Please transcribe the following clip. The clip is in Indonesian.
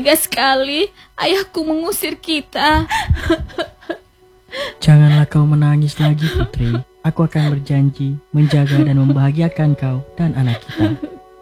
Tega sekali ayahku mengusir kita. Janganlah kau menangis lagi, Putri. Aku akan berjanji menjaga dan membahagiakan kau dan anak kita.